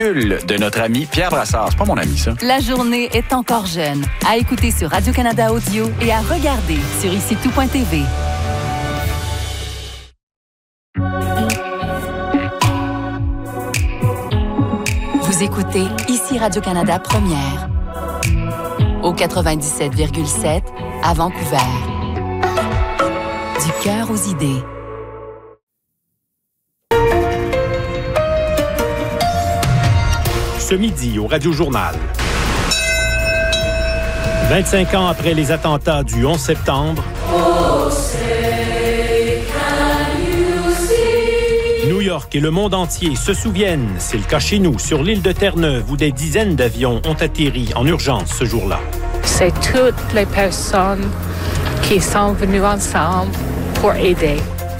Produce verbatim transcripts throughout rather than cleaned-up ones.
de notre ami Pierre Brassard. C'est pas mon ami, ça. La journée est encore jeune. À écouter sur Radio-Canada Audio et à regarder sur ici tout point t v. Vous écoutez ici Radio-Canada Première. Au quatre-vingt-dix-sept virgule sept à Vancouver. Du cœur aux idées. Ce midi au Radio-Journal. vingt-cinq ans après les attentats du onze septembre, oh, say, New York et le monde entier se souviennent, c'est le cas chez nous, sur l'île de Terre-Neuve, où des dizaines d'avions ont atterri en urgence ce jour-là. C'est toutes les personnes qui sont venues ensemble pour aider.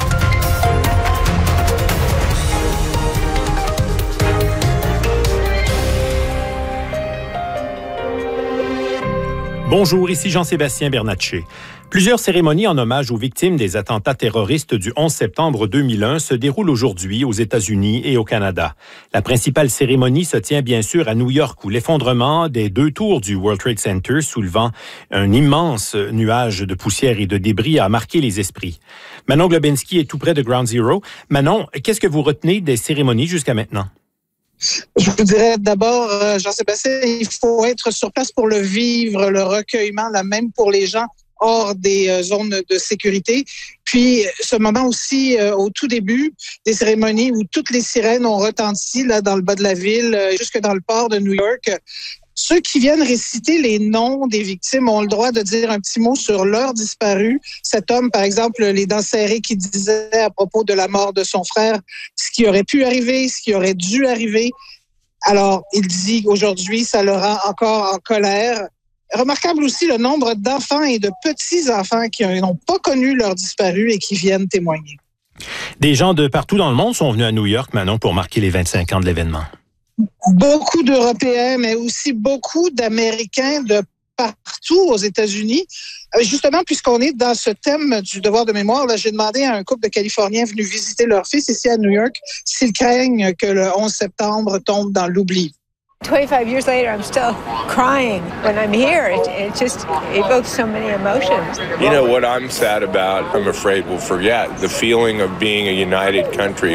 Bonjour, ici Jean-Sébastien Bernatchez. Plusieurs cérémonies en hommage aux victimes des attentats terroristes du onze septembre deux mille un se déroulent aujourd'hui aux États-Unis et au Canada. La principale cérémonie se tient bien sûr à New York, où l'effondrement des deux tours du World Trade Center, soulevant un immense nuage de poussière et de débris, a marqué les esprits. Manon Globinski est tout près de Ground Zero. Manon, qu'est-ce que vous retenez des cérémonies jusqu'à maintenant? Je vous dirais d'abord, euh, Jean-Sébastien, il faut être sur place pour le vivre, le recueillement, là, même pour les gens hors des euh, zones de sécurité. Puis, ce moment aussi, euh, au tout début des cérémonies où toutes les sirènes ont retenti là dans le bas de la ville, euh, jusque dans le port de New York. Ceux qui viennent réciter les noms des victimes ont le droit de dire un petit mot sur leurs disparus. Cet homme, par exemple, les dents serrées, qui disait à propos de la mort de son frère ce qui aurait pu arriver, ce qui aurait dû arriver. Alors, il dit aujourd'hui, ça le rend encore en colère. Remarquable aussi le nombre d'enfants et de petits-enfants qui n'ont pas connu leurs disparus et qui viennent témoigner. Des gens de partout dans le monde sont venus à New York, Manon, pour marquer les vingt-cinq ans de l'événement. Beaucoup d'Européens, mais aussi beaucoup d'Américains de partout aux États-Unis. Justement, puisqu'on est dans ce thème du devoir de mémoire, là, j'ai demandé à un couple de Californiens venus visiter leur fils ici à New York s'ils craignent que le onze septembre tombe dans l'oubli. twenty-five years later, I'm still crying when I'm here. It, it just evokes so many emotions. You know what I'm sad about, I'm afraid we'll forget, the feeling of being a united country.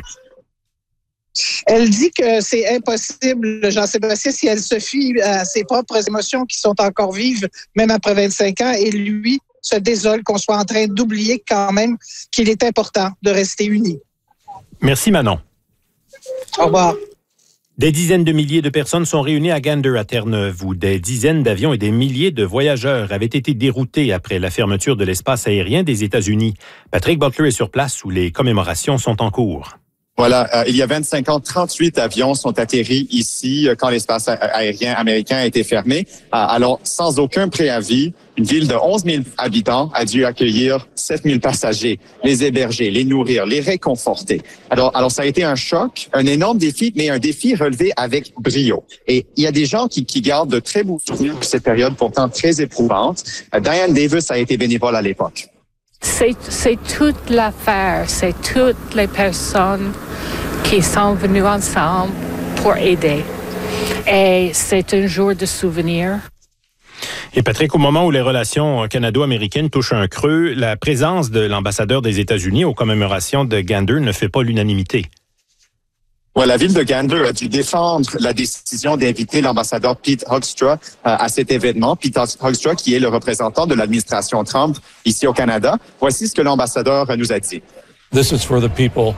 Elle dit que c'est impossible, Jean-Sébastien, si elle se fie à ses propres émotions qui sont encore vives, même après vingt-cinq ans, et lui se désole qu'on soit en train d'oublier quand même qu'il est important de rester unis. Merci, Manon. Au revoir. Des dizaines de milliers de personnes sont réunies à Gander, à Terre-Neuve, où des dizaines d'avions et des milliers de voyageurs avaient été déroutés après la fermeture de l'espace aérien des États-Unis. Patrick Butler est sur place où les commémorations sont en cours. Voilà, euh, il y a vingt-cinq ans, trente-huit avions sont atterris ici euh, quand l'espace aérien américain a été fermé. Euh, alors, sans aucun préavis, une ville de onze mille habitants a dû accueillir sept mille passagers, les héberger, les nourrir, les réconforter. Alors, alors ça a été un choc, un énorme défi, mais un défi relevé avec brio. Et il y a des gens qui, qui gardent de très beaux souvenirs de cette période pourtant très éprouvante. Euh, Diane Davis a été bénévole à l'époque. C'est, c'est toute l'affaire, c'est toutes les personnes qui sont venues ensemble pour aider. Et c'est un jour de souvenir. Et Patrick, au moment où les relations canado-américaines touchent un creux, la présence de l'ambassadeur des États-Unis aux commémorations de Gander ne fait pas l'unanimité. Ouais, la ville de Gander a dû défendre la décision d'inviter l'ambassadeur Pete Hoekstra euh, à cet événement. Pete Hoekstra, qui est le représentant de l'administration Trump ici au Canada. Voici ce que l'ambassadeur nous a dit. This is for the people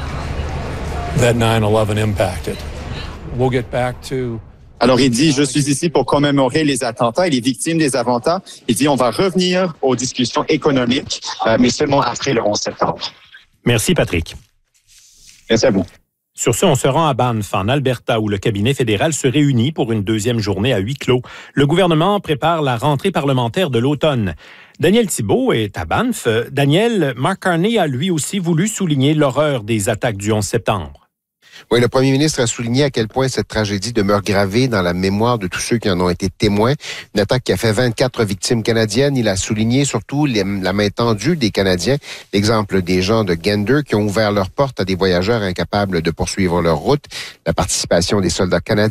that nine eleven impacted. We'll get back to... Alors, il dit, je suis ici pour commémorer les attentats et les victimes des attentats. Il dit, on va revenir aux discussions économiques, euh, mais seulement après le onze septembre. Merci, Patrick. Merci à vous. Sur ce, on se rend à Banff, en Alberta, où le cabinet fédéral se réunit pour une deuxième journée à huis clos. Le gouvernement prépare la rentrée parlementaire de l'automne. Daniel Thibeault est à Banff. Daniel, Mark Carney a lui aussi voulu souligner l'horreur des attaques du onze septembre. Oui, le premier ministre a souligné à quel point cette tragédie demeure gravée dans la mémoire de tous ceux qui en ont été témoins. Une attaque qui a fait vingt-quatre victimes canadiennes. Il a souligné surtout les, la main tendue des Canadiens. L'exemple des gens de Gander qui ont ouvert leurs portes à des voyageurs incapables de poursuivre leur route. La participation des soldats canadiens